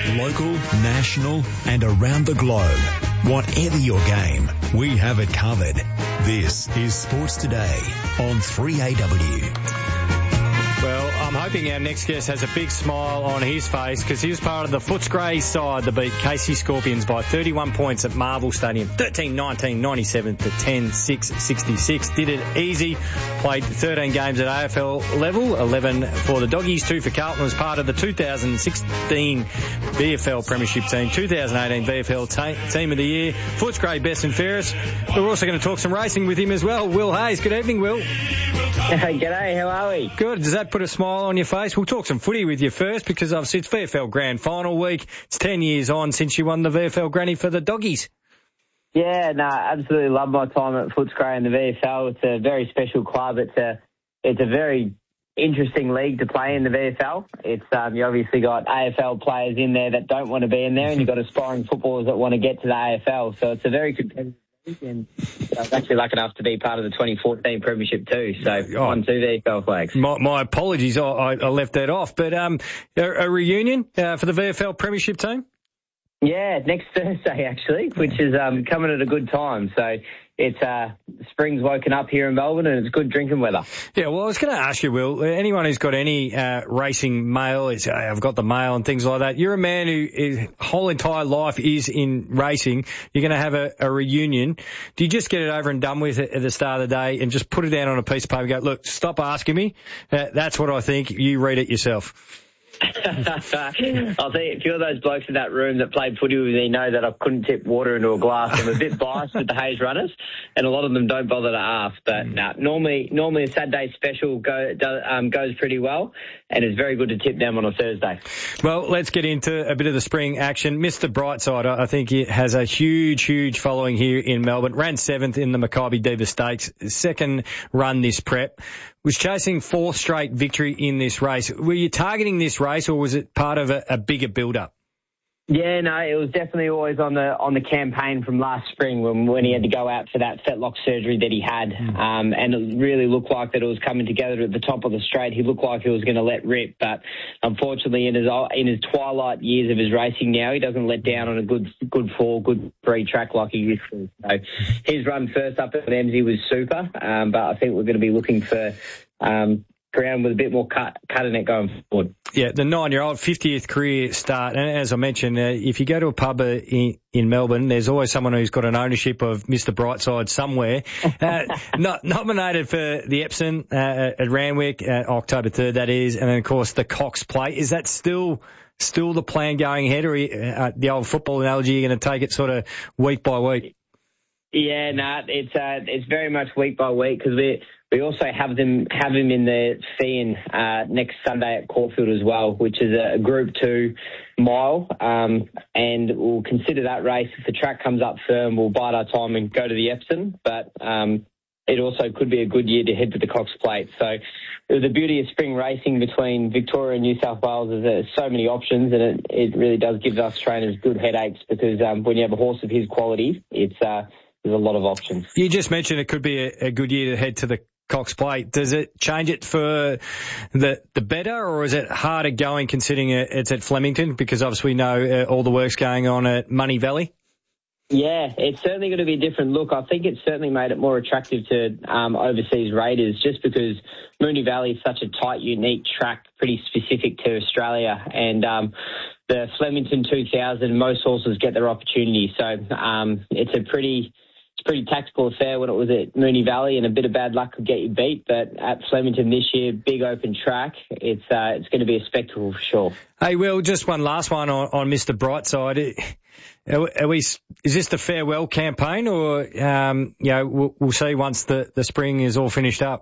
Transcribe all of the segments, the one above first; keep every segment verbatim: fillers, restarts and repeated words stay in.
Local, national and around the globe. Whatever your game, we have it covered. This is Sports Today on three A W. Well, I'm hoping our next guest has a big smile on his face because he was part of the Footscray side that beat Casey Scorpions by thirty-one points at Marvel Stadium, thirteen nineteen ninety-seven to ten six sixty-six. Did it easy, played thirteen games at A F L level, eleven for the Doggies, two for Carlton, was part of the two thousand sixteen V F L Premiership team, two thousand eighteen V F L ta- Team of the Year, Footscray best and fairest. We're also going to talk some racing with him as well. Will Hayes, good evening, Will. G'day, how are we? Good. Does that put a smile on your face? We'll talk some footy with you first because obviously it's V F L Grand Final week. It's ten years on since you won the V F L Granny for the Doggies. Yeah, no, absolutely love my time at Footscray and the V F L. It's a very special club. It's a it's a very interesting league to play in the V F L. It's um, you obviously got A F L players in there that don't want to be in there, and you've got aspiring footballers that want to get to the A F L. So it's a very competitive league, and I was actually lucky enough to be part of the twenty fourteen Premiership too. So oh, won two V F L flags. My, my apologies, I, I left that off. But um, a, a reunion uh, for the V F L Premiership team? Yeah, next Thursday actually, which is um, coming at a good time. So it's uh, spring's woken up here in Melbourne and it's good drinking weather. Yeah, well, I was going to ask you, Will, anyone who's got any uh, racing mail, is, uh, I've got the mail and things like that. You're a man who his whole entire life is in racing. You're going to have a, a reunion. Do you just get it over and done with at the start of the day and just put it down on a piece of paper and go, look, stop asking me. Uh, that's what I think. You read it yourself. I'll tell you, a few of those blokes in that room that played footy with me know that I couldn't tip water into a glass. I'm a bit biased with the Hayes runners, and a lot of them don't bother to ask. But no, normally, normally a Saturday special go, do, um, goes pretty well, and it's very good to tip them on a Thursday. Well, let's get into a bit of the spring action. Mister Brightside, I think he has a huge, huge following here in Melbourne. Ran seventh in the Maccabi Diva Stakes, second run this prep. Was chasing fourth straight victory in this race. Were you targeting this race, or was it part of a, a bigger build-up? Yeah, no, it was definitely always on the on the campaign from last spring when when he had to go out for that fetlock surgery that he had, um, and it really looked like that it was coming together at the top of the straight. He looked like he was going to let rip, but unfortunately, in his in his twilight years of his racing now, he doesn't let down on a good good four, good three track like he used to. So his run first up at M Z was super, um, but I think we're going to be looking for Um, ground with a bit more cut, cut in it going forward. Yeah, the nine-year-old fiftieth career start. And as I mentioned, uh, if you go to a pub uh, in, in Melbourne, there's always someone who's got an ownership of Mister Brightside somewhere. Uh, not, nominated for the Epsom uh, at Randwick, uh, October third, that is. And then, of course, the Cox Plate. Is that still still the plan going ahead, or uh, the old football analogy, you're going to take it sort of week by week? Yeah, no, nah, it's uh, it's very much week by week because we we also have them have him in the Fian uh, next Sunday at Caulfield as well, which is a Group Two mile, um, and we'll consider that race. If the track comes up firm, we'll bide our time and go to the Epsom, but um, it also could be a good year to head to the Cox Plate. So the beauty of spring racing between Victoria and New South Wales is there's so many options, and it, it really does give us trainers good headaches because um, when you have a horse of his quality, it's uh, there's a lot of options. You just mentioned it could be a, a good year to head to the Cox Plate. Does it change it for the the better, or is it harder going considering it's at Flemington? Because obviously we know uh, all the work's going on at Money Valley. Yeah, it's certainly going to be a different look. I think it's certainly made it more attractive to um, overseas raiders just because Moonee Valley is such a tight, unique track, pretty specific to Australia. And um, the Flemington two thousand, most horses get their opportunity. So um, it's a pretty... It's a pretty tactical affair when it was at Moonee Valley, and a bit of bad luck could get you beat. But at Flemington this year, big open track, it's uh, it's going to be a spectacle for sure. Hey, Will, just one last one on, on Mister Brightside. Are, are we, is this the farewell campaign, or um, you know, we'll, we'll see once the, the spring is all finished up?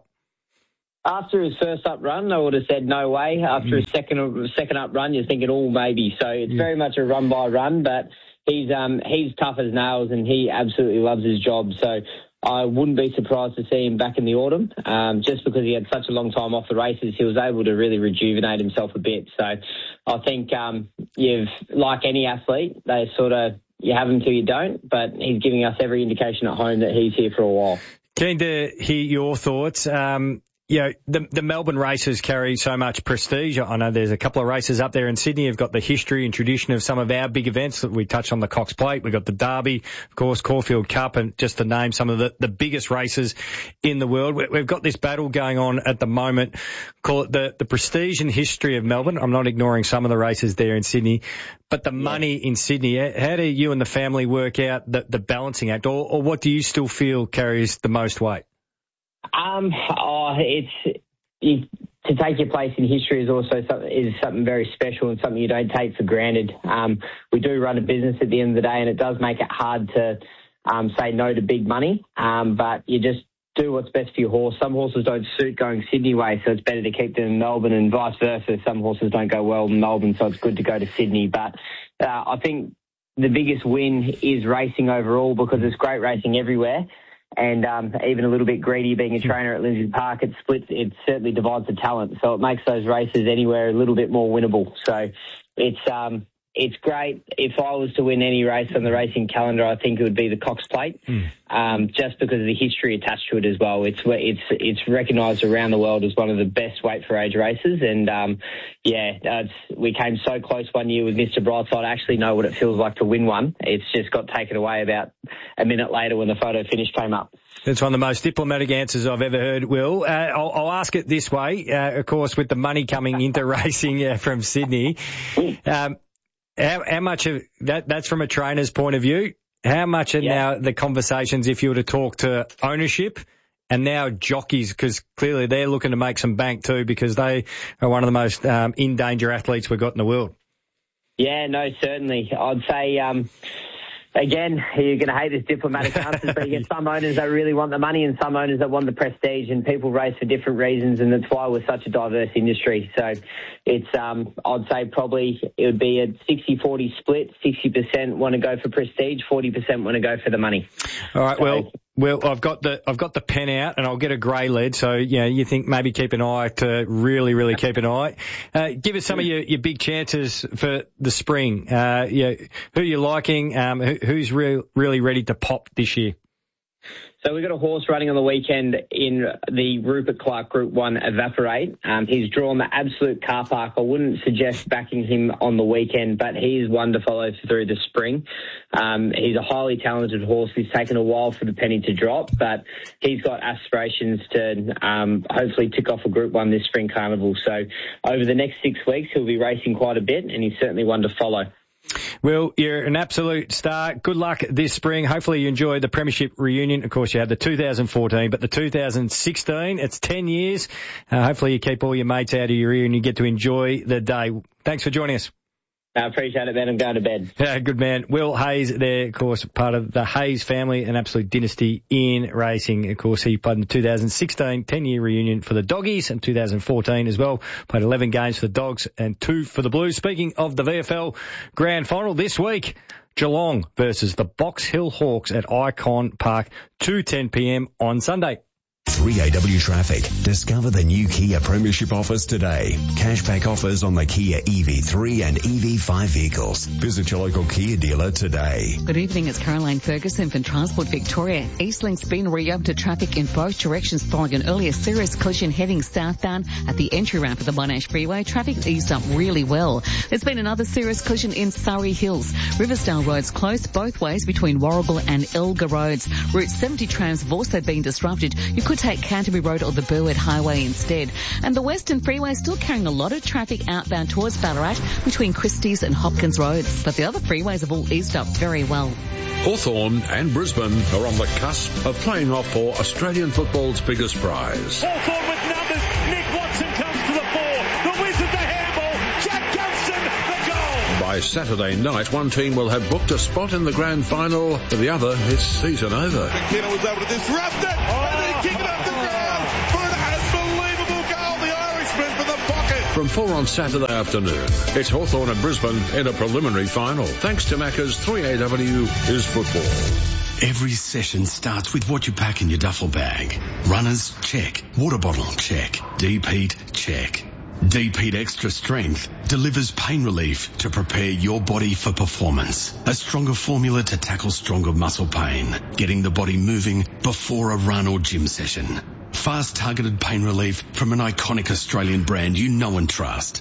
After his first up run, I would have said no way. After mm. his second second up run, you're thinking, oh, maybe. So it's mm. very much a run by run, but he's um he's tough as nails and he absolutely loves his job. So I wouldn't be surprised to see him back in the autumn. Um, just because he had such a long time off the races, he was able to really rejuvenate himself a bit. So I think um you've like any athlete, they sort of you have him till you don't, but he's giving us every indication at home that he's here for a while. Keen to hear your thoughts. Um, you know, the, the Melbourne races carry so much prestige. I know there's a couple of races up there in Sydney. You've got the history and tradition of some of our big events that we touched on, the Cox Plate. We've got the Derby, of course, Caulfield Cup, and just to name some of the, the biggest races in the world. We've got this battle going on at the moment. Call it the, the prestige and history of Melbourne. I'm not ignoring some of the races there in Sydney, but the yeah. money in Sydney. How do you and the family work out the, the balancing act, or, or what do you still feel carries the most weight? Um, oh, it's it, to take your place in history is also something, is something very special and something you don't take for granted. Um, we do run a business at the end of the day, and it does make it hard to um, say no to big money. Um, but you just do what's best for your horse. Some horses don't suit going Sydney way, so it's better to keep them in Melbourne, and vice versa. Some horses don't go well in Melbourne, so it's good to go to Sydney. But uh, I think the biggest win is racing overall, because there's great racing everywhere. And um, even a little bit greedy, being a trainer at Lindsay Park, it splits, it certainly divides the talent. So it makes those races anywhere a little bit more winnable. So it's um, it's great. If I was to win any race on the racing calendar, I think it would be the Cox Plate, mm. um, just because of the history attached to it as well. It's it's it's recognised around the world as one of the best weight for age races. And um, yeah, it's, we came so close one year with Mister Brightside. I actually know what it feels like to win one. It's just got taken away about a minute later when the photo finish came up. That's one of the most diplomatic answers I've ever heard, Will. Uh, I'll, I'll ask it this way, uh, of course, with the money coming into racing uh, from Sydney. Um, how, how much of that, that's from a trainer's point of view, how much are yeah. now the conversations, if you were to talk to ownership and now jockeys, because clearly they're looking to make some bank too, because they are one of the most um, in-danger athletes we've got in the world? Yeah, no, certainly. I'd say... Um, Again, you're going to hate this diplomatic answer, but you get some owners that really want the money and some owners that want the prestige, and people race for different reasons, and that's why we're such a diverse industry. So it's, um, I'd say probably it would be a sixty forty split. sixty percent want to go for prestige, forty percent want to go for the money. All right, so, well... Well, I've got the I've got the pen out, and I'll get a grey lead. So, yeah, you think maybe keep an eye to really, really keep an eye. Uh, give us some of your, your big chances for the spring. Uh, yeah, who you're liking? Um, who, who's real, really ready to pop this year? So we've got a horse running on the weekend in the Rupert Clark Group one Evaporate. Um, he's drawn the absolute car park. I wouldn't suggest backing him on the weekend, but he is one to follow through the spring. Um, he's a highly talented horse. He's taken a while for the penny to drop, but he's got aspirations to um, hopefully tick off a Group one this spring carnival. So over the next six weeks, he'll be racing quite a bit, and he's certainly one to follow. Well, you're an absolute star. Good luck this spring. Hopefully you enjoy the Premiership reunion. Of course, you had the two thousand fourteen, but the two thousand sixteen, it's ten years. Uh, hopefully you keep all your mates out of your ear and you get to enjoy the day. Thanks for joining us. I appreciate it, man. I'm going to bed. Yeah, good man. Will Hayes there, of course, part of the Hayes family, an absolute dynasty in racing. Of course, he played in the two thousand sixteen ten-year reunion for the Doggies, and two thousand fourteen as well. Played eleven games for the Dogs and two for the Blues. Speaking of the V F L Grand Final this week, Geelong versus the Box Hill Hawks at Icon Park, two ten p.m. on Sunday. three A W Traffic. Discover the new Kia Premiership offers today. Cashback offers on the Kia E V three and E V five vehicles. Visit your local Kia dealer today. Good evening, it's Caroline Ferguson from Transport Victoria. Eastlink's been reopened to traffic in both directions following an earlier serious collision heading southbound at the entry ramp of the Monash Freeway. Traffic eased up really well. There's been another serious collision in Surrey Hills. Riversdale Road's closed both ways between Warragul and Elgar Roads. Route seventy trams have also been disrupted. You could take Canterbury Road or the Burwood Highway instead. And the Western Freeway is still carrying a lot of traffic outbound towards Ballarat between Christie's and Hopkins Roads. But the other freeways have all eased up very well. Hawthorn and Brisbane are on the cusp of playing off for Australian football's biggest prize. Hawthorn with numbers. Nick Watson comes to the fore. The Wizard, the handball. Jack Johnson, the goal. By Saturday night, one team will have booked a spot in the grand final. For the other, it's season over. McKenna was able to disrupt it. Oh. And he kicked it up the ground for an unbelievable goal. The Irishman from the pocket. From four on Saturday afternoon, it's Hawthorn and Brisbane in a preliminary final. Thanks to Macca's three A W is football. Every session starts with what you pack in your duffel bag. Runners, check. Water bottle, check. Deep heat, check. Deep Heat Extra Strength delivers pain relief to prepare your body for performance. A stronger formula to tackle stronger muscle pain, getting the body moving before a run or gym session. Fast targeted pain relief from an iconic Australian brand you know and trust.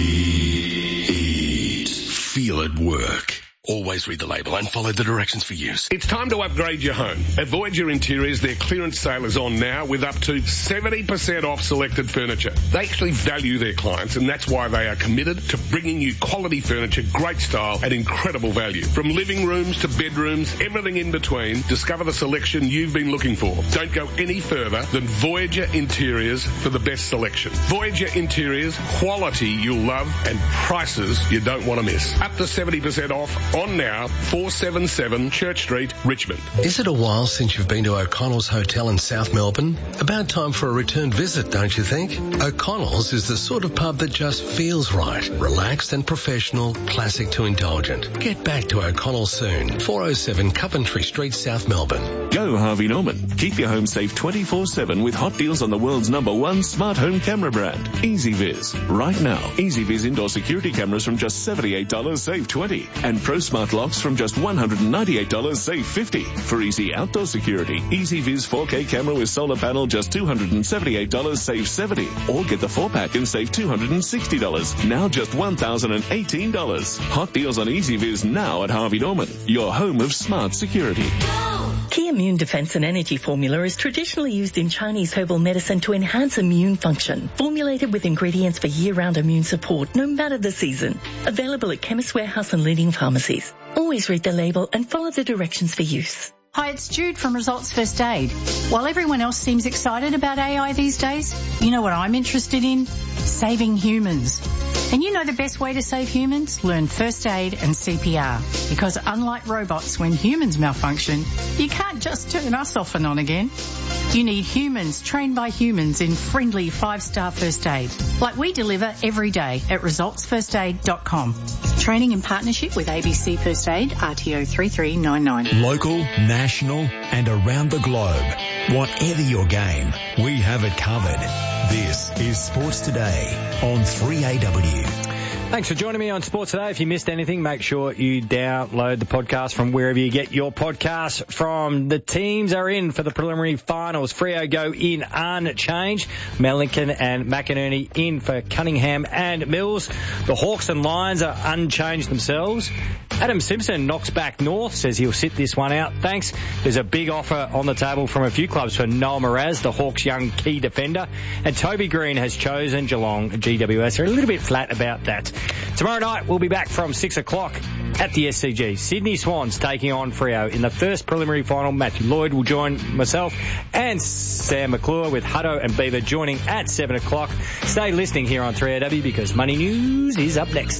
Deet. Feel it work. Always read the label and follow the directions for use. It's time to upgrade your home. At Voyager Interiors, their clearance sale is on now with up to seventy percent off selected furniture. They actually value their clients, and that's why they are committed to bringing you quality furniture, great style at incredible value. From living rooms to bedrooms, everything in between, discover the selection you've been looking for. Don't go any further than Voyager Interiors for the best selection. Voyager Interiors, quality you'll love and prices you don't want to miss. Up to seventy percent off on now, four seventy-seven Church Street, Richmond. Is it a while since you've been to O'Connell's Hotel in South Melbourne? About time for a return visit, don't you think? O'Connell's is the sort of pub that just feels right. Relaxed and professional, classic to indulgent. Get back to O'Connell's soon. four oh seven Coventry Street, South Melbourne. Go Harvey Norman. Keep your home safe twenty-four seven with hot deals on the world's number one smart home camera brand, EasyViz. Right now, EasyViz indoor security cameras from just seventy-eight dollars, save twenty dollars. And Pro Smart locks from just one hundred ninety-eight dollars, save fifty dollars. For easy outdoor security, EasyViz four K camera with solar panel, just two hundred seventy-eight dollars, save seventy dollars. Or get the four pack and save two hundred sixty dollars. Now just one thousand eighteen dollars. Hot deals on EasyViz now at Harvey Norman, your home of smart security. Key Immune Defense and Energy Formula is traditionally used in Chinese herbal medicine to enhance immune function. Formulated with ingredients for year-round immune support, no matter the season. Available at Chemist Warehouse and leading pharmacies. Always read the label and follow the directions for use. Hi, it's Jude from Results First Aid. While everyone else seems excited about A I these days, you know what I'm interested in? Saving humans. And you know the best way to save humans? Learn first aid and C P R. Because unlike robots, when humans malfunction, you can't just turn us off and on again. You need humans trained by humans in friendly five-star first aid, like we deliver every day at results first aid dot com. Training in partnership with A B C First Aid, R T O three three nine nine. Local, national and around the globe. Whatever your game, we have it covered. This is Sports Today on three A W. Thanks for joining me on Sports Today. If you missed anything, make sure you download the podcast from wherever you get your podcasts from. The teams are in for the preliminary finals. Freo go in unchanged. Lincoln and McInerney in for Cunningham and Mills. The Hawks and Lions are unchanged themselves. Adam Simpson knocks back North, says he'll sit this one out. Thanks. There's a big offer on the table from a few clubs for Noel Moraz, the Hawks' young key defender. And Toby Green has chosen Geelong. G W S are a little bit flat about that. Tomorrow night, we'll be back from six o'clock at the S C G. Sydney Swans taking on Freo in the first preliminary final. Matthew Lloyd will join myself and Sam McClure with Hutto and Beaver joining at seven o'clock. Stay listening here on three A W because Money News is up next.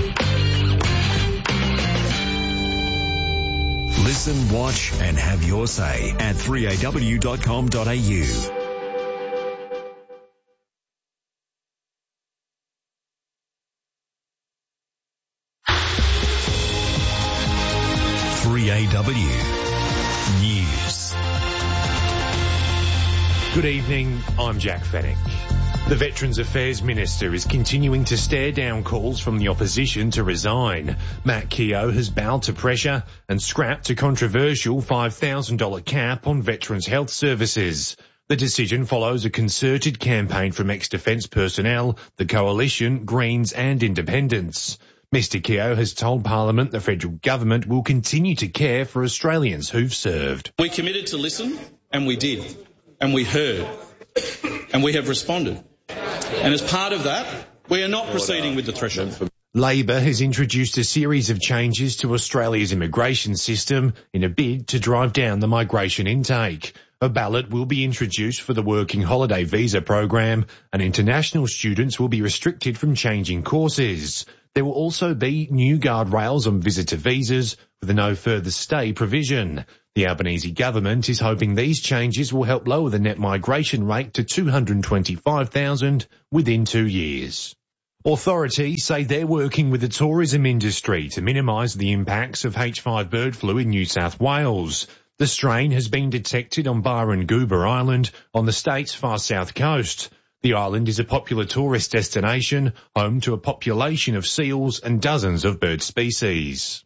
Listen, watch and have your say at three A W dot com dot A U. three A W News. Good evening, I'm Jack Fennick. The Veterans Affairs Minister is continuing to stare down calls from the opposition to resign. Matt Keogh has bowed to pressure and scrapped a controversial five thousand dollars cap on Veterans Health Services. The decision follows a concerted campaign from ex-defence personnel, the Coalition, Greens and Independents. Mister Keogh has told Parliament the federal government will continue to care for Australians who've served. We committed to listen, and we did, and we heard, and we have responded. And as part of that, we are not proceeding with the threshold. Labor has introduced a series of changes to Australia's immigration system in a bid to drive down the migration intake. A ballot will be introduced for the working holiday visa program, and international students will be restricted from changing courses. There will also be new guardrails on visitor visas with a no further stay provision. The Albanese government is hoping these changes will help lower the net migration rate to two hundred twenty-five thousand within two years. Authorities say they're working with the tourism industry to minimise the impacts of H five bird flu in New South Wales. The strain has been detected on Barangooba Island on the state's far south coast. The island is a popular tourist destination, home to a population of seals and dozens of bird species.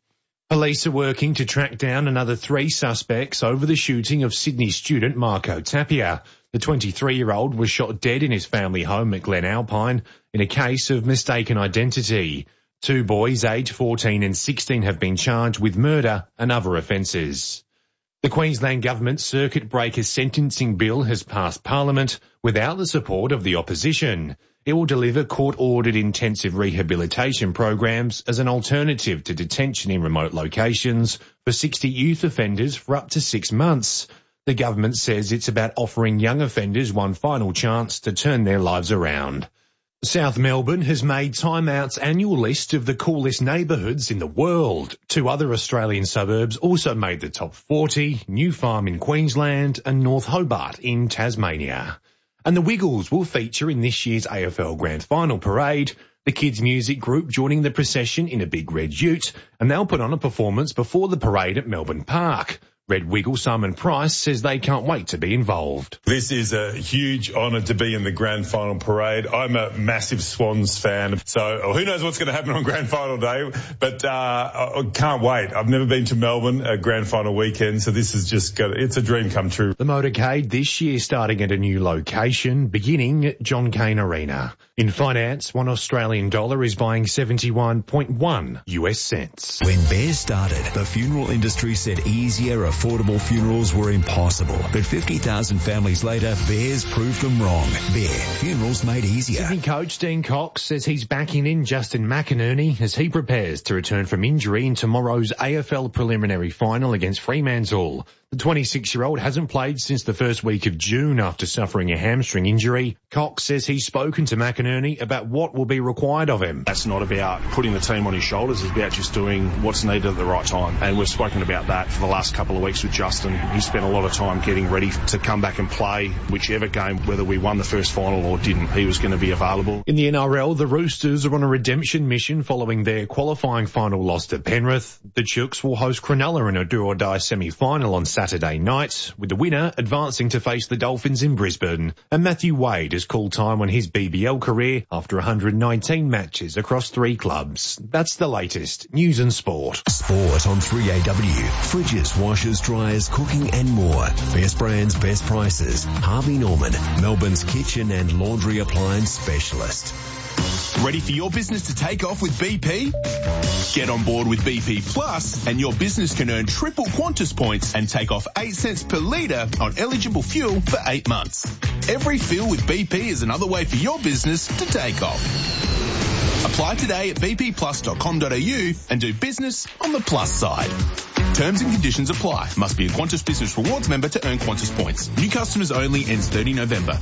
Police are working to track down another three suspects over the shooting of Sydney student Marco Tapia. The twenty-three-year-old was shot dead in his family home at Glen Alpine in a case of mistaken identity. Two boys aged fourteen and sixteen have been charged with murder and other offences. The Queensland Government's circuit breaker sentencing bill has passed Parliament without the support of the opposition. It will deliver court-ordered intensive rehabilitation programs as an alternative to detention in remote locations for sixty youth offenders for up to six months. The government says it's about offering young offenders one final chance to turn their lives around. South Melbourne has made Time Out's annual list of the coolest neighbourhoods in the world. Two other Australian suburbs also made the top forty, New Farm in Queensland and North Hobart in Tasmania. And the Wiggles will feature in this year's A F L Grand Final parade, the kids' music group joining the procession in a big red ute, and they'll put on a performance before the parade at Melbourne Park. Red Wiggle Simon Price says they can't wait to be involved. This is a huge honour to be in the Grand Final parade. I'm a massive Swans fan, so who knows what's going to happen on Grand Final day, but uh, I can't wait. I've never been to Melbourne, a Grand Final weekend, so this is just, got, it's a dream come true. The motorcade this year starting at a new location, beginning at John Cain Arena. In finance, one Australian dollar is buying seventy-one point one U S cents. When Bears started, the funeral industry said easier, affordable funerals were impossible. But fifty thousand families later, Bears proved them wrong. Bear, funerals made easier. Sydney coach Dean Cox says he's backing in Justin McInerney as he prepares to return from injury in tomorrow's A F L preliminary final against Fremantle. The twenty-six-year-old hasn't played since the first week of June after suffering a hamstring injury. Cox says he's spoken to McInerney about what will be required of him. That's not about putting the team on his shoulders. It's about just doing what's needed at the right time. And we've spoken about that for the last couple of weeks with Justin. He spent a lot of time getting ready to come back and play whichever game, whether we won the first final or didn't. He was going to be available. In the N R L, the Roosters are on a redemption mission following their qualifying final loss to Penrith. The Chooks will host Cronulla in a do-or-die semi-final on Saturday. Saturday night, with the winner advancing to face the Dolphins in Brisbane. And Matthew Wade has called time on his B B L career after one hundred nineteen matches across three clubs. That's the latest news and sport. Sport on three A W. Fridges, washers, dryers, cooking and more. Best brands, best prices. Harvey Norman, Melbourne's kitchen and laundry appliance specialist. Ready for your business to take off with B P? Get on board with B P Plus and your business can earn triple Qantas points and take off eight cents per litre on eligible fuel for eight months. Every fill with B P is another way for your business to take off. Apply today at b p plus dot com dot a u and do business on the plus side. Terms and conditions apply. Must be a Qantas Business Rewards member to earn Qantas points. New customers only, ends thirtieth of November.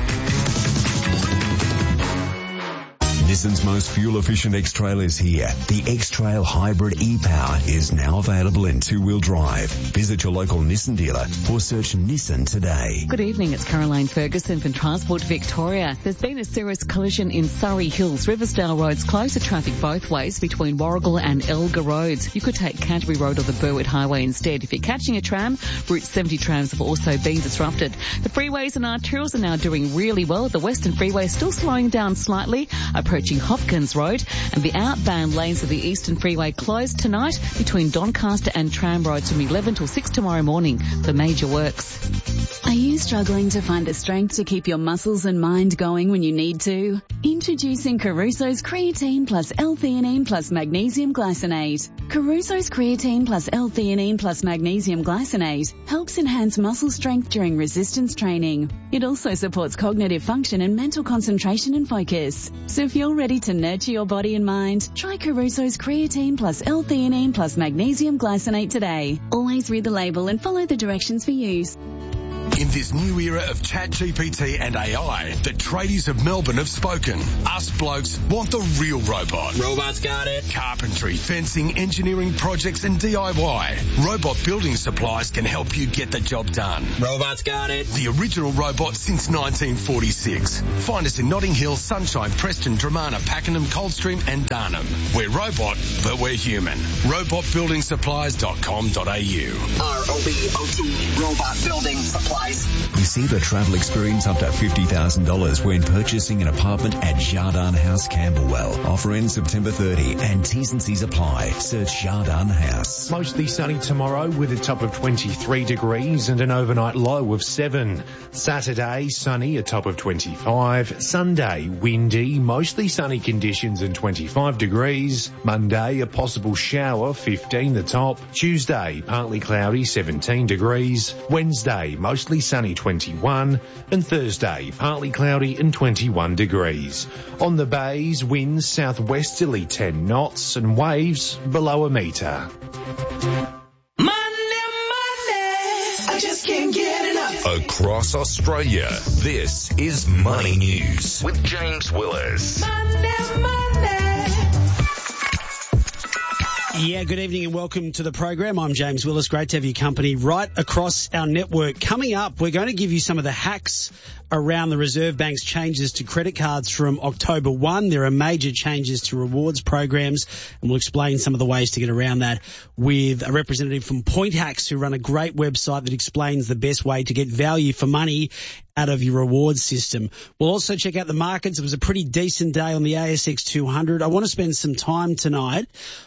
Nissan's most fuel-efficient X-Trail is here. The X-Trail Hybrid E-Power is now available in two-wheel drive. Visit your local Nissan dealer or search Nissan today. Good evening, it's Caroline Ferguson from Transport Victoria. There's been a serious collision in Surrey Hills. Riversdale Road's closed to traffic both ways between Warrigal and Elgar Roads. You could take Canterbury Road or the Burwood Highway instead. If you're catching a tram, Route seventy trams have also been disrupted. The freeways and arterials are now doing really well. The Western Freeway is still slowing down slightly, approaching Hopkins Road, and the outbound lanes of the Eastern Freeway closed tonight between Doncaster and Tram Roads from eleven till six tomorrow morning for major works. Are you struggling to find the strength to keep your muscles and mind going when you need to? Introducing Caruso's Creatine plus L-theanine plus Magnesium Glycinate. Caruso's Creatine plus L-theanine plus Magnesium Glycinate helps enhance muscle strength during resistance training. It also supports cognitive function and mental concentration and focus. So if you're ready to nurture your body and mind, try Caruso's Creatine plus L-theanine plus Magnesium Glycinate today. Always read the label and follow the directions for use. In this new era of ChatGPT and A I, the tradies of Melbourne have spoken. Us blokes want the real robot. Robots got it. Carpentry, fencing, engineering projects and D I Y. Robot Building Supplies can help you get the job done. Robots got it. The original robot since nineteen forty-six. Find us in Notting Hill, Sunshine, Preston, Dramana, Pakenham, Coldstream and Darnham. We're robot, but we're human. robot building supplies dot com dot a u. R O B O T, Robot Building Supplies. Receive a travel experience up to fifty thousand dollars when purchasing an apartment at Jardin House, Camberwell. Offer ends September thirtieth and T's and C's apply. Search Jardin House. Mostly sunny tomorrow with a top of twenty-three degrees and an overnight low of seven. Saturday, sunny, a top of twenty-five. Sunday, windy, mostly sunny conditions and twenty-five degrees. Monday, a possible shower, fifteen the top. Tuesday, partly cloudy, seventeen degrees. Wednesday, mostly sunny, twenty-one. And Thursday, partly cloudy and twenty-one degrees. On the bays, winds southwesterly ten knots and waves below a metre. Across Australia, this is Money News with James Willis. Monday, Monday. Yeah, good evening and welcome to the program. I'm James Willis. Great to have your company right across our network. Coming up, we're going to give you some of the hacks around the Reserve Bank's changes to credit cards from October first. There are major changes to rewards programs, and we'll explain some of the ways to get around that with a representative from Point Hacks, who run a great website that explains the best way to get value for money out of your rewards system. We'll also check out the markets. It was a pretty decent day on the A S X two hundred. I want to spend some time tonight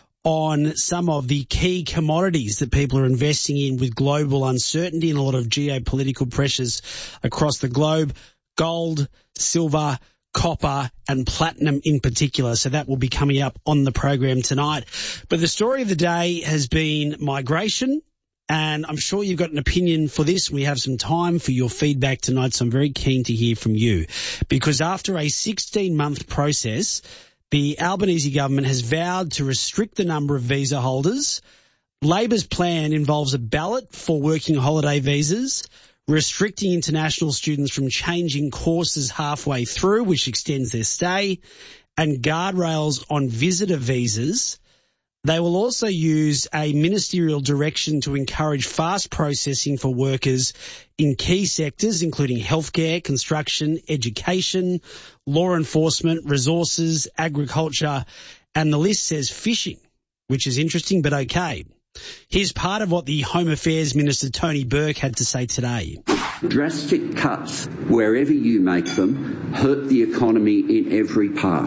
on some of the key commodities that people are investing in with global uncertainty and a lot of geopolitical pressures across the globe. Gold, silver, copper and platinum in particular. So that will be coming up on the program tonight. But the story of the day has been migration. And I'm sure you've got an opinion for this. We have some time for your feedback tonight, so I'm very keen to hear from you. Because after a sixteen-month process, the Albanese government has vowed to restrict the number of visa holders. Labor's plan involves a ballot for working holiday visas, restricting international students from changing courses halfway through, which extends their stay, and guardrails on visitor visas. They will also use a ministerial direction to encourage fast processing for workers in key sectors, including healthcare, construction, education, law enforcement, resources, agriculture, and the list says fishing, which is interesting, but okay. Here's part of what the Home Affairs Minister Tony Burke had to say today. Drastic cuts, wherever you make them, hurt the economy in every part,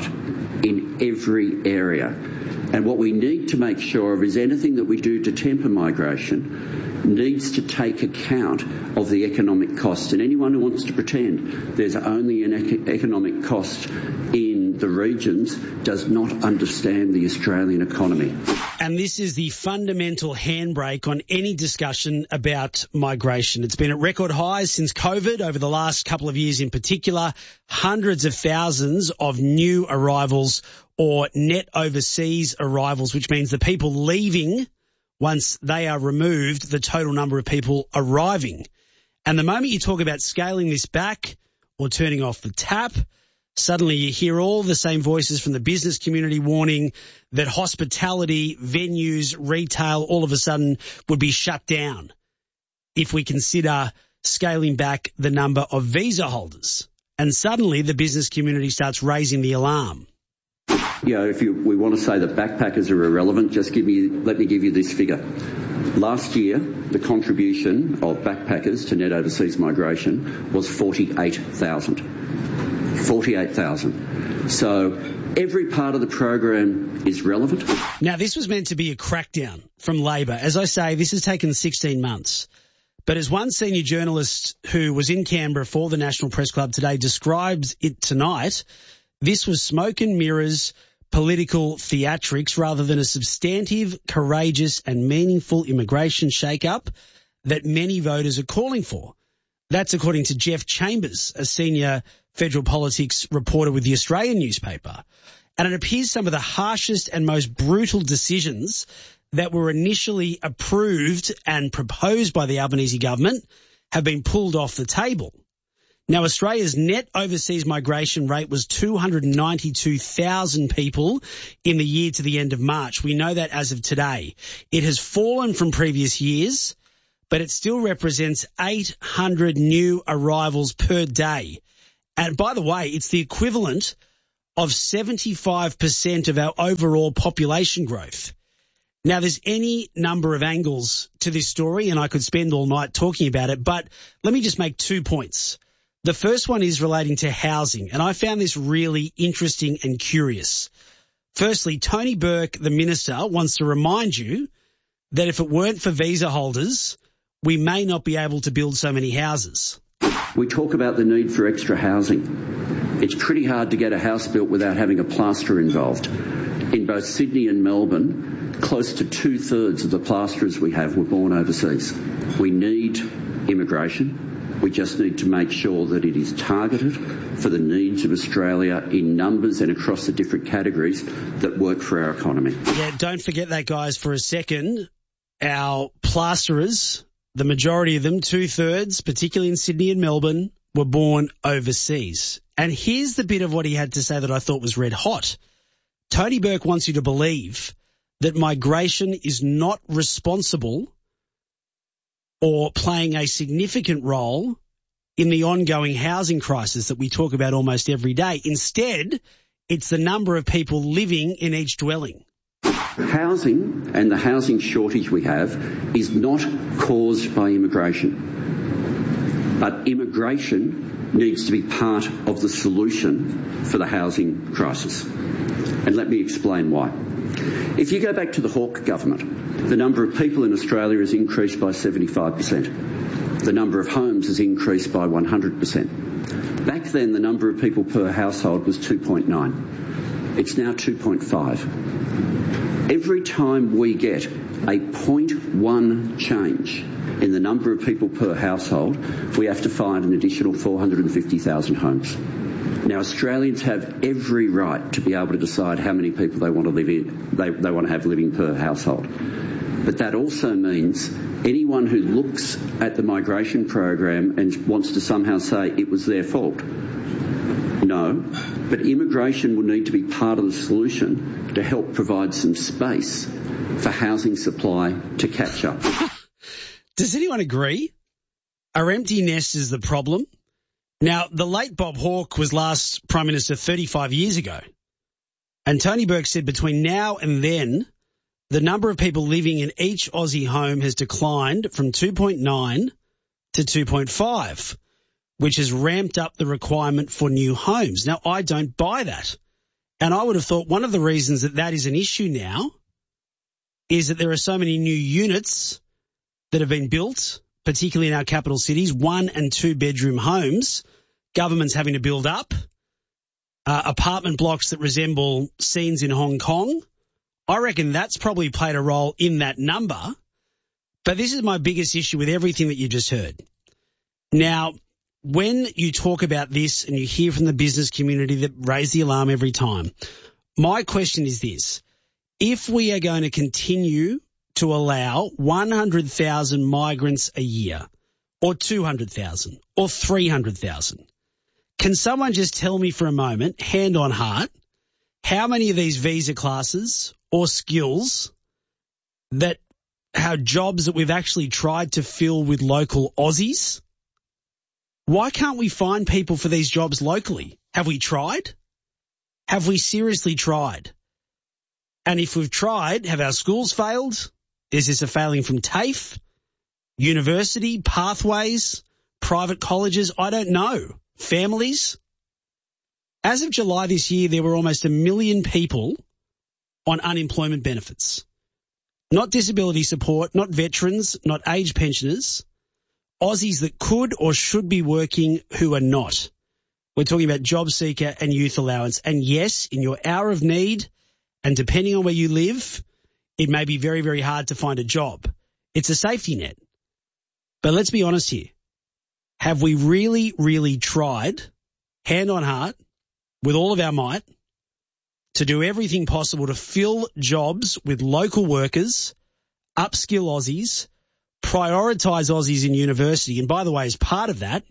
in every area. And what we need to make sure of is anything that we do to temper migration needs to take account of the economic cost. And anyone who wants to pretend there's only an ec- economic cost in the regions does not understand the Australian economy. And this is the fundamental handbrake on any discussion about migration. It's been at record highs since COVID over the last couple of years in particular. Hundreds of thousands of new arrivals or net overseas arrivals, which means the people leaving once they are removed, the total number of people arriving. And the moment you talk about scaling this back or turning off the tap, suddenly you hear all the same voices from the business community warning that hospitality, venues, retail all of a sudden would be shut down if we consider scaling back the number of visa holders. And suddenly the business community starts raising the alarm. You know, if you, we want to say that backpackers are irrelevant, just give me, let me give you this figure. Last year, the contribution of backpackers to net overseas migration was forty-eight thousand. forty-eight thousand. So every part of the program is relevant. Now, this was meant to be a crackdown from Labor. As I say, this has taken sixteen months. But as one senior journalist who was in Canberra for the National Press Club today describes it tonight, this was smoke and mirrors, political theatrics rather than a substantive, courageous and meaningful immigration shake-up that many voters are calling for. That's according to Jeff Chambers, a senior federal politics reporter with the Australian newspaper. And it appears some of the harshest and most brutal decisions that were initially approved and proposed by the Albanese government have been pulled off the table. Now, Australia's net overseas migration rate was two hundred ninety-two thousand people in the year to the end of March. We know that as of today. It has fallen from previous years, but it still represents eight hundred new arrivals per day. And by the way, it's the equivalent of seventy-five percent of our overall population growth. Now, there's any number of angles to this story, and I could spend all night talking about it, but let me just make two points. The first one is relating to housing, and I found this really interesting and curious. Firstly, Tony Burke, the minister, wants to remind you that if it weren't for visa holders, we may not be able to build so many houses. We talk about the need for extra housing. It's pretty hard to get a house built without having a plasterer involved. In both Sydney and Melbourne, close to two-thirds of the plasterers we have were born overseas. We need immigration. We just need to make sure that it is targeted for the needs of Australia in numbers and across the different categories that work for our economy. Yeah, don't forget that, guys, for a second. Our plasterers, the majority of them, two-thirds, particularly in Sydney and Melbourne, were born overseas. And here's the bit of what he had to say that I thought was red hot. Tony Burke wants you to believe that migration is not responsible or playing a significant role in the ongoing housing crisis that we talk about almost every day. Instead, it's the number of people living in each dwelling. Housing and the housing shortage we have is not caused by immigration, but immigration needs to be part of the solution for the housing crisis. And let me explain why. If you go back to the Hawke government, the number of people in Australia has increased by seventy-five percent. The number of homes has increased by one hundred percent. Back then, the number of people per household was two point nine. It's now two point five. Every time we get a zero point one change in the number of people per household, we have to find an additional four hundred fifty thousand homes. Now, Australians have every right to be able to decide how many people they want to live in, they, they want to have living per household. But that also means anyone who looks at the migration program and wants to somehow say it was their fault, no. But immigration will need to be part of the solution to help provide some space for housing supply to catch up. Does anyone agree? Are empty nesters the problem? Now, the late Bob Hawke was last Prime Minister thirty-five years ago. And Tony Burke said between now and then, the number of people living in each Aussie home has declined from two point nine to two point five, which has ramped up the requirement for new homes. Now, I don't buy that. And I would have thought one of the reasons that that is an issue now is that there are so many new units that have been built, particularly in our capital cities, one and two bedroom homes, government's having to build up, uh, apartment blocks that resemble scenes in Hong Kong. I reckon that's probably played a role in that number. But this is my biggest issue with everything that you just heard. Now, when you talk about this and you hear from the business community that raise the alarm every time, my question is this. If we are going to continue to allow one hundred thousand migrants a year, or two hundred thousand, or three hundred thousand, can someone just tell me for a moment, hand on heart, how many of these visa classes or skills that have jobs that we've actually tried to fill with local Aussies? Why can't we find people for these jobs locally? Have we tried? Have we seriously tried? And if we've tried, have our schools failed? Is this a failing from TAFE, university, pathways, private colleges? I don't know. Families? As of July this year, there were almost a million people on unemployment benefits. Not disability support, not veterans, not age pensioners. Aussies that could or should be working who are not. We're talking about job seeker and youth allowance. And yes, in your hour of need, and depending on where you live, it may be very, very hard to find a job. It's a safety net. But let's be honest here. Have we really, really tried, hand on heart, with all of our might, to do everything possible to fill jobs with local workers, upskill Aussies, prioritise Aussies in university? And by the way, as part of that,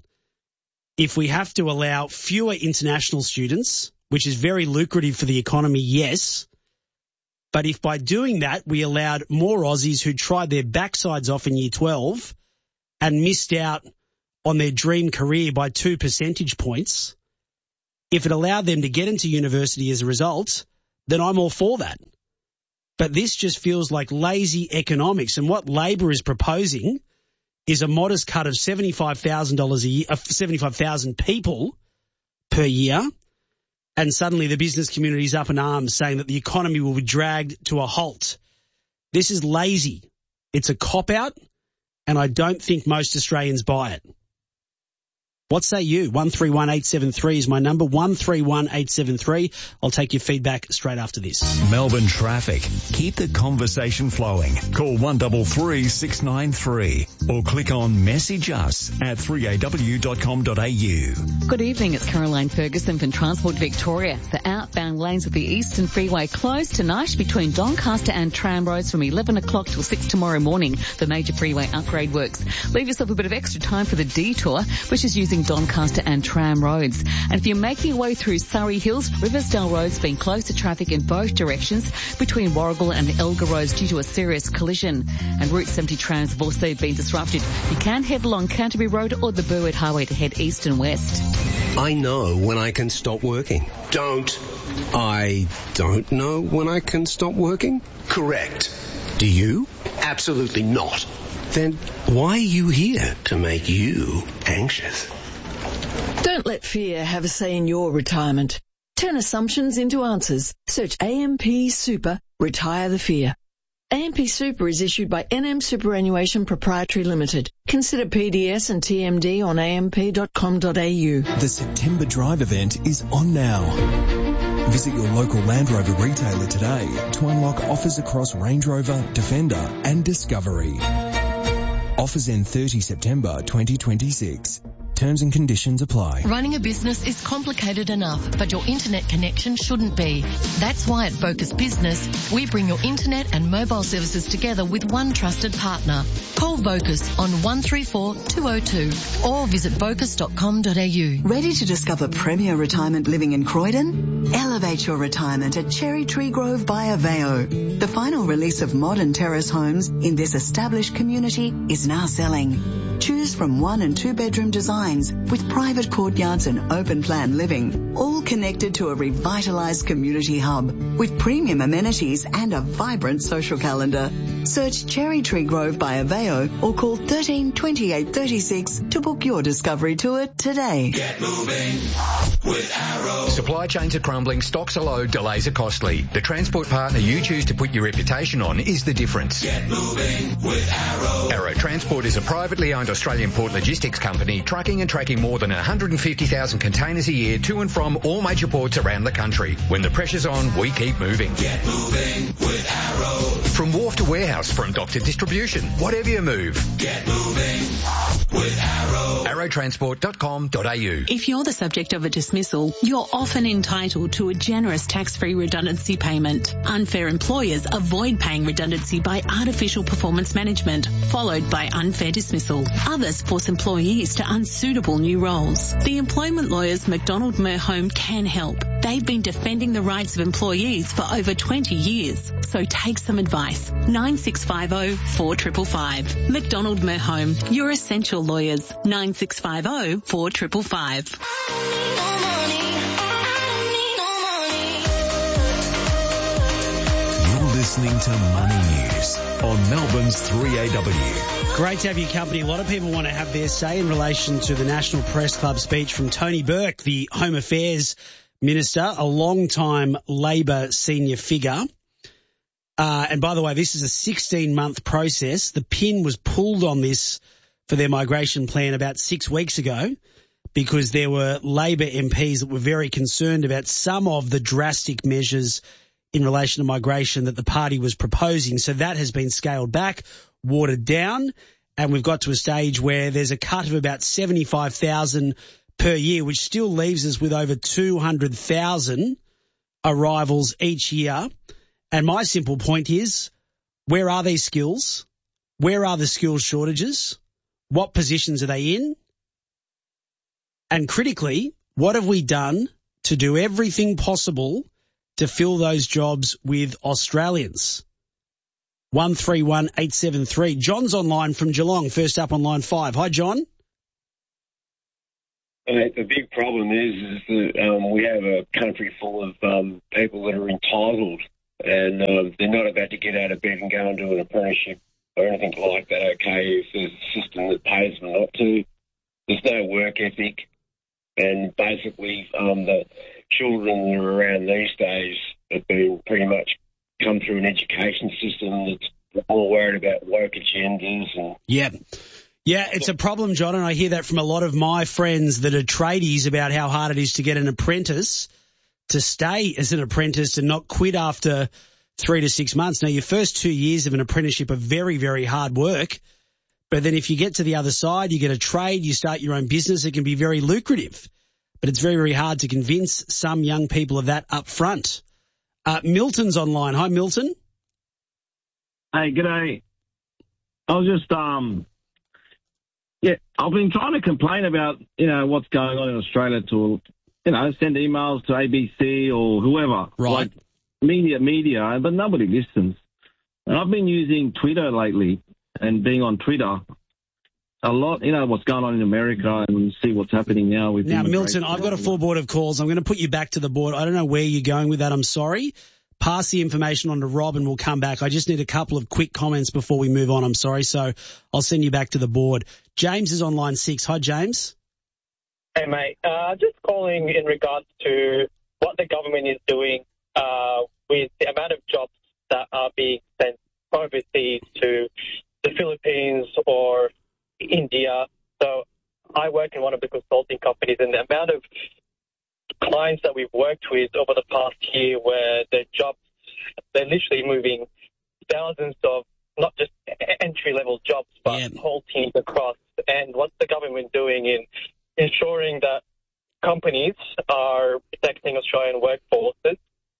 if we have to allow fewer international students, which is very lucrative for the economy, yes, but if by doing that we allowed more Aussies who tried their backsides off in year twelve and missed out on their dream career by two percentage points, if it allowed them to get into university as a result, then I'm all for that. But this just feels like lazy economics. And what Labor is proposing is a modest cut of seventy-five thousand dollars a year, uh, seventy-five thousand people per year. And suddenly the business community is up in arms saying that the economy will be dragged to a halt. This is lazy. It's a cop-out, and I don't think most Australians buy it. What say you? one three one eight seven three is my number, one three one eight seven three. I'll take your feedback straight after this. Melbourne traffic. Keep the conversation flowing. Call one three three six nine three or click on message us at three a w dot com dot a u. Good evening, it's Caroline Ferguson from Transport Victoria. The outbound lanes of the Eastern Freeway closed tonight between Doncaster and Tram Roads from eleven o'clock till six tomorrow morning for major freeway upgrade works. Leave yourself a bit of extra time for the detour, which is using Doncaster and Tram Roads. And if you're making your way through Surrey Hills, Riversdale Road's been closed to traffic in both directions between Warrigal and Elgar Roads due to a serious collision. And Route seventy trams have also been disrupted. You can head along Canterbury Road or the Burwood Highway to head east and west. I know when I can stop working. Don't. I don't know when I can stop working? Correct. Do you? Absolutely not. Then why are you here? To make you anxious. Don't let fear have a say in your retirement. Turn assumptions into answers. Search A M P Super, Retire the Fear. A M P Super is issued by N M Superannuation Proprietary Limited. Consider P D S and T M D on a m p dot com dot a u. The September Drive event is on now. Visit your local Land Rover retailer today to unlock offers across Range Rover, Defender and Discovery. Offers end thirtieth September twenty twenty-six. Terms and conditions apply. Running a business is complicated enough, but your internet connection shouldn't be. That's why at Vocus Business, we bring your internet and mobile services together with one trusted partner. Call Vocus on one three four two zero two or visit vocus dot com dot a u. Ready to discover premier retirement living in Croydon? Elevate your retirement at Cherry Tree Grove by Aveo. The final release of modern terrace homes in this established community is now selling. Choose from one and two bedroom designs with private courtyards and open plan living, all connected to a revitalised community hub with premium amenities and a vibrant social calendar. Search Cherry Tree Grove by Aveo or call thirteen twenty-eight thirty-six to book your discovery tour today. Get moving with Arrow. Supply chains are crumbling, stocks are low, delays are costly. The transport partner you choose to put your reputation on is the difference. Get moving with Arrow. Arrow Transport is a privately owned Australian port logistics company trucking and tracking more than one hundred fifty thousand containers a year to and from all major ports around the country. When the pressure's on, we keep moving. Get moving with Arrow. From wharf to warehouse, from dock to distribution, whatever you move. Get moving with Arrow. arrow transport dot com dot a u. If you're the subject of a dismissal, you're often entitled to a generous tax-free redundancy payment. Unfair employers avoid paying redundancy by artificial performance management, followed by unfair dismissal. Others force employees to unsuitable new roles. The employment lawyers McDonald Merhome can help. They've been defending the rights of employees for over twenty years. So take some advice. nine six five zero four five five five. McDonald Merhome, your essential lawyers. nine six five zero four five five five. You're listening to Money News on Melbourne's three A W. Great to have your company. A lot of people want to have their say in relation to the National Press Club speech from Tony Burke, the Home Affairs Minister, a long-time Labor senior figure. Uh, and by the way, this is a sixteen-month process. The pin was pulled on this for their migration plan about six weeks ago because there were Labor M Ps that were very concerned about some of the drastic measures in relation to migration that the party was proposing. So that has been scaled back, watered down, and we've got to a stage where there's a cut of about seventy-five thousand per year, which still leaves us with over two hundred thousand arrivals each year. And my simple point is, where are these skills? Where are the skills shortages? What positions are they in? And critically, what have we done to do everything possible to fill those jobs with Australians? one three one eight seven three. John's online from Geelong, first up on line five. Hi, John. Uh, the big problem is, is that um, we have a country full of um, people that are entitled and um, they're not about to get out of bed and go and do an apprenticeship or anything like that, okay, if there's a system that pays them not to. There's no work ethic, and basically um, the children that are around these days have been pretty much come through an education system that's more worried about woke agendas. And yeah. Yeah, it's a problem, John, and I hear that from a lot of my friends that are tradies about how hard it is to get an apprentice to stay as an apprentice and not quit after three to six months. Now, your first two years of an apprenticeship are very, very hard work, but then if you get to the other side, you get a trade, you start your own business, it can be very lucrative. But it's very, very hard to convince some young people of that up front. Uh, Milton's online. Hi, Milton. Hey, g'day. I was just, um, yeah, I've been trying to complain about, you know, what's going on in Australia to, you know, send emails to A B C or whoever. Right. Like media, media, but nobody listens. And I've been using Twitter lately and being on Twitter a lot, you know, what's going on in America and see what's happening now with Now, Milton, I've got a full board of calls. I'm going to put you back to the board. I don't know where you're going with that. I'm sorry. Pass the information on to Rob and we'll come back. I just need a couple of quick comments before we move on. I'm sorry. So I'll send you back to the board. James is on line six. Hi, James. Hey, mate. Uh, just calling in regards to what the government is doing uh, with the amount of jobs that are being sent overseas to the Philippines or India. So I work in one of the consulting companies, and the amount of clients that we've worked with over the past year where their jobs, they're literally moving thousands of not just entry-level jobs, but yeah. whole teams across. And what's the government doing in ensuring that companies are protecting Australian workforces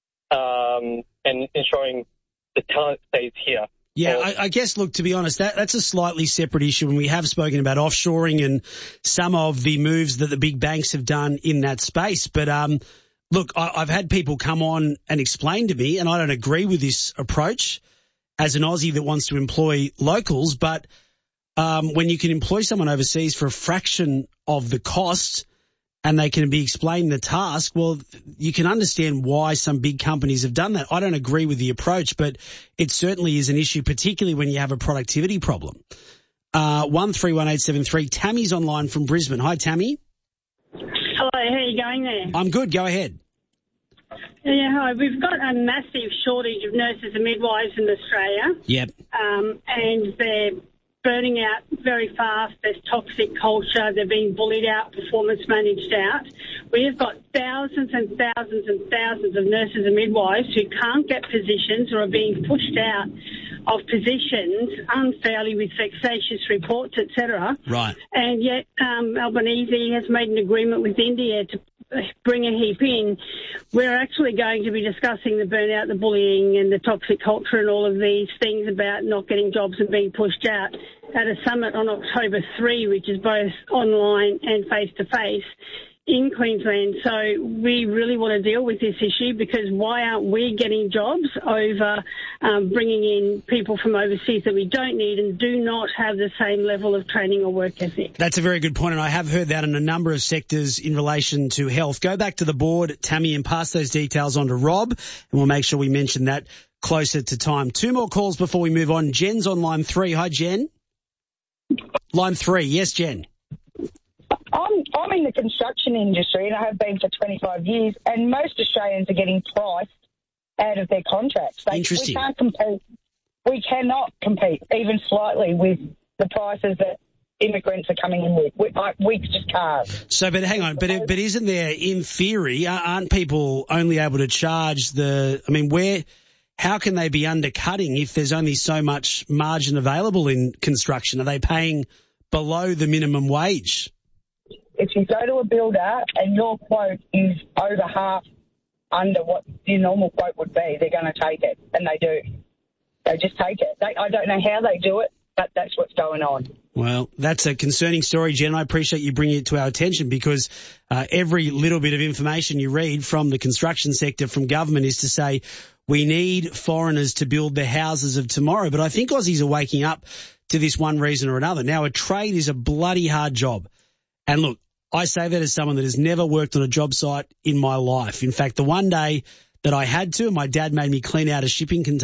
um, and ensuring the talent stays here? Yeah, I, I guess, look, to be honest, that, that's a slightly separate issue, and we have spoken about offshoring and some of the moves that the big banks have done in that space. But, um, look, I, I've had people come on and explain to me, and I don't agree with this approach as an Aussie that wants to employ locals, but um, when you can employ someone overseas for a fraction of the cost and they can be explained the task, well, you can understand why some big companies have done that. I don't agree with the approach, but it certainly is an issue, particularly when you have a productivity problem. Uh, one three one eight seven three. Tammy's online from Brisbane. Hi, Tammy. Hello, how are you going there? I'm good. Go ahead. Yeah, hi. We've got a massive shortage of nurses and midwives in Australia. Yep. Um, and they're burning out very fast. There's toxic culture. They're being bullied out, performance managed out. We have got thousands and thousands and thousands of nurses and midwives who can't get positions or are being pushed out of positions unfairly with vexatious reports, et cetera. Right. And yet um, Albanese has made an agreement with India to bring a heap in. We're actually going to be discussing the burnout, the bullying and the toxic culture and all of these things about not getting jobs and being pushed out at a summit on October third, which is both online and face-to-face in Queensland. So we really want to deal with this issue because why aren't we getting jobs over um, bringing in people from overseas that we don't need and do not have the same level of training or work ethic? That's a very good point, and I have heard that in a number of sectors in relation to health. Go back to the board, Tammy, and pass those details on to Rob, and we'll make sure we mention that closer to time. Two more calls before we move on. Jen's on line three. Hi, Jen. Line three. Yes, Jen. I'm, I'm in the construction industry and I have been for twenty-five years, and most Australians are getting priced out of their contracts. They, Interesting. We can't compete. We cannot compete even slightly with the prices that immigrants are coming in with. We, I, we just can't. So, but hang on, but but isn't there, in theory, aren't people only able to charge the, I mean, where, how can they be undercutting if there's only so much margin available in construction? Are they paying below the minimum wage? If you go to a builder and your quote is over half under what your normal quote would be, they're going to take it, and they do. They just take it. They, I don't know how they do it, but that's what's going on. Well, that's a concerning story, Jen. I appreciate you bringing it to our attention because uh, every little bit of information you read from the construction sector, from government, is to say we need foreigners to build the houses of tomorrow. But I think Aussies are waking up to this one reason or another. Now, a trade is a bloody hard job. And look, I say that as someone that has never worked on a job site in my life. In fact, the one day that I had to. My dad made me clean out a shipping container